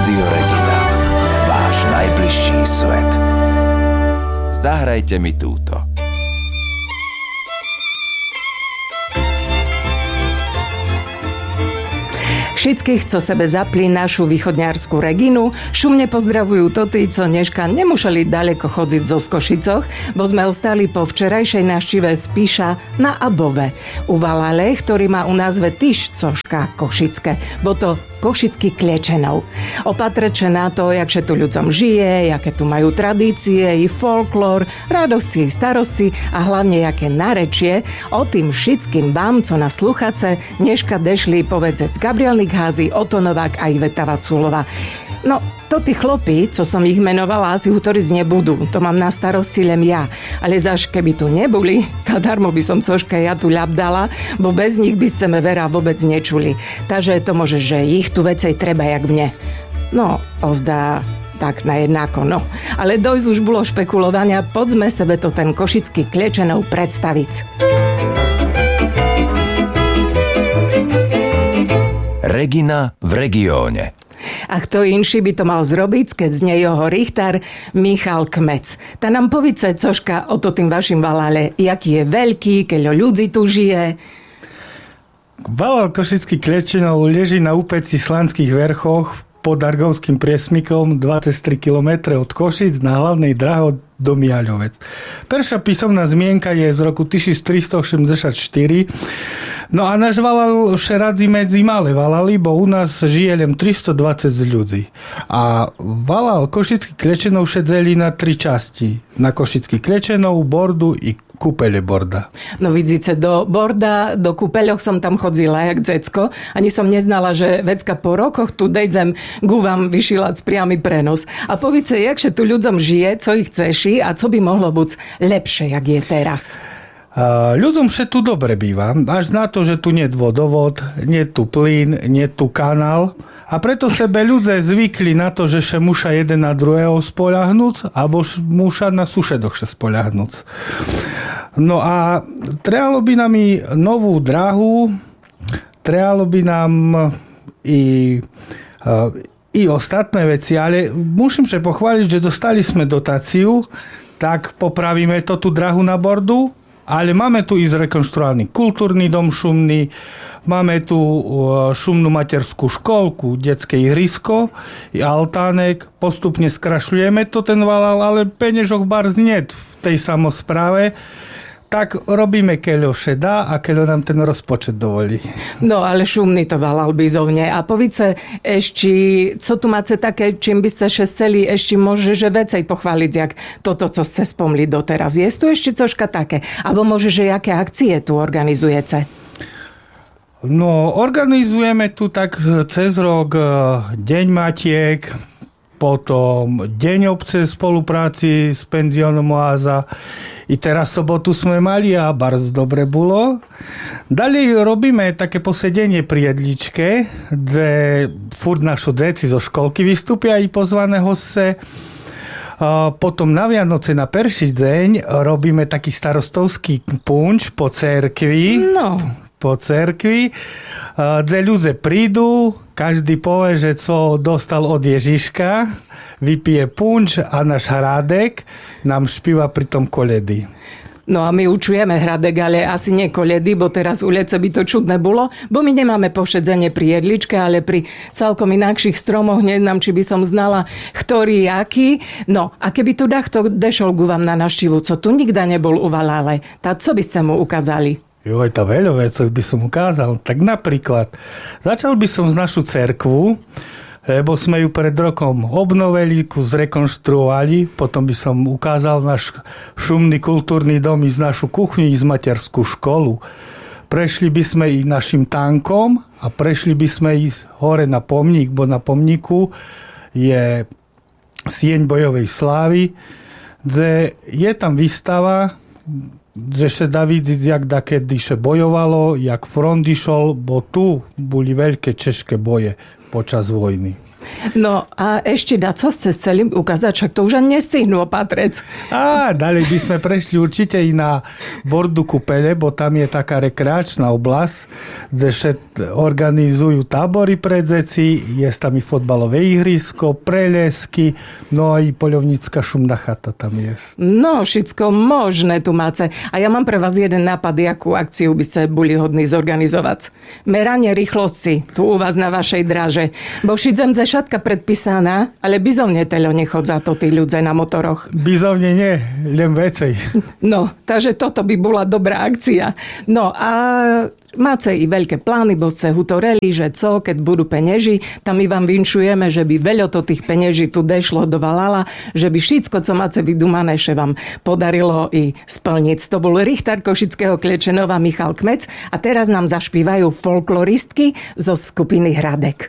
Rádio Regina. Váš najbližší svet. Zahrajte mi túto. Všetkých, co sebe zapli našu východňárskú Reginu, šumne pozdravujú tí, co dneška nemuseli ďaleko chodziť zo Skošicoch, bo sme ostali po včerajšej návštive Spíša na Above. U Valale, ktorý má u názve Tyšcoška Košické, bo to Košický Kliečenov. Opatreče na to, jakže tu ľuďom žije, jaké tu majú tradície, i folklór, radosti, i starosti a hlavne jaké narečie, o tým všetkým vám, co na sluchace, dneška dešli povedzec Gabriel Nikházy, Oto Novák a Iveta Vaculova. No, to tí chlopí, co som ich menovala, asi utoriť nebudú. To mám na starosti len ja. Ale zaž keby tu neboli, tá darmo by som cožka ja tu ľabdala, bo bez nich by ste me vera vôbec nečuli. Takže to môže, že ich tu vecej treba jak mne. No, ozdá tak na jednako, no. Ale dojsť už bolo špekulovania, poďme sebe to ten Košický Kliečenov predstaviť. Regina v regióne. A kto inší by to mal zrobiť, keď znie jeho richtár Michal Kmec. Tá nám povice, cožka, o to tým vašim Valale, jaký je veľký, keľo ľudí tu žije. Valal Košický Kliečenov leží na úpeci Slanských vrchoch pod Argovským priesmykom 23 km od Košic na hlavnej dráhe do Mihaľovec. Prvá písomná zmienka je z roku 1384. No a náš Valal šeradzi medzi malé Valali, bo u nás žije len 320 ľudí. A Valal Košický Kliečenov šedzeli na 3 časti. Na Košický Kliečenov, Bordu i kúpele Borda. No vidíte, do Borda, do kúpeľoch som tam chodzila jak decko. Ani som neznala, že vecka po rokoch tu dejdem ku vám vyšilať priamy prenos. A povíce, jakže tu ľuďom žije, co ich ceší a co by mohlo byť lepšie, jak je teraz. Ľuďom vše tu dobre býva. Až na to, že tu nie je vodovod, nie je tu plyn, nie je tu kanál. A preto sebe ľudia zvykli na to, že še muša jeden na druhého spoľahnúť, alebo muša na sušedoch še spoľahnúť. No a trebalo by nám i novú dráhu, trebalo by nám i ostatné veci, ale musím sa pochváliť, že dostali sme dotáciu, tak popravíme to tú dráhu na Bordu, ale máme tu i zrekonštruovaný kultúrny dom šumný, máme tu šumnú materskú školku, detské ihrisko i altánek. Postupne skrašľujeme to ten Valal, ale penežok barz niet v tej samospráve. Tak robíme, keľo še dá a keľo nám ten rozpočet dovolí. No, ale šumný to Valal bizovne. A povíce ešte, co tu máte také, čím by ste še chceli ešte môže, že vecej pochváliť, jak toto, co ste spomli doteraz. Je tu ešte cožka také? Alebo môže, že jaké akcie tu organizujete? No, organizujeme tu tak cez rok Deň Matiek, potom Deň obce v spolupráci s penziónom Oáza. I teraz sobotu sme mali a bardzo dobre bolo. Ďalej robíme také posedenie pri jedličke, kde furt našu deti zo školky vystúpia i pozvané hostce. Potom na Vianoce na perší deň robíme taký starostovský punč po cerkvi. No. Po cerkvi, kde ľudia prídu, každý povie, že co dostal od Ježiška, vypije punč a náš Hradek nám špíva pritom koledy. No a my učujeme Hradek, ale asi nie koledy, bo teraz u Lece by to čudné bolo, bo my nemáme pošedzenie pri jedličke, ale pri celkom inakších stromoch, neviem, či by som znala, ktorý aký. No a keby tu dachto dešol ku vám na návštevu, co tu nikda nebol u Valale, tak co by ste mu ukázali? Joj, to veľa vecov by som ukázal. Tak napríklad, začal by som z našu cerkvu, lebo sme ju pred rokom obnovili, zrekonštruovali, potom by som ukázal náš šumný kultúrny dom i z našu kuchyňu, i z materskú školu. Prešli by sme i našim tankom a prešli by sme i hore na pomník, bo na pomníku je sieň bojovej slávy, kde je tam výstava, že sa dá vidieť, jak dakedy še bojovalo, jak front išol, bo tu boli veľké češské boje počas vojny. No a ešte dá co cez celý ukázať, však to už ani nestihnú opatrec. Ďalej by sme prešli určite i na Bordu Kupele, bo tam je taká rekreačná oblasť, kde organizujú tábory pre deti, je tam i fotbalové ihrisko, prelesky, no a i poľovnícka šumná chata tam je. No, všetko možné tu máte. A ja mám pre vás jeden nápad, akú akciu by ste boli hodní zorganizovať. Meranie rýchlosti tu u vás na vašej dráže. Bo šidzem ze šatka predpísaná, ale bizovne telo nechod za to tí ľudia na motoroch. Bizovne nie, len vecej. No, takže toto by bola dobrá akcia. No a máte i veľké plány, bo ste hutoreli, že co, keď budú penieži, tam my vám vinšujeme, že by veľa to tých penieží tu dešlo do Valala, že by všetko, co máte vydumané, že vám podarilo i splniť. To bol Richtár Košického Klečenova Michal Kmec a teraz nám zašpívajú folkloristky zo skupiny Hradek.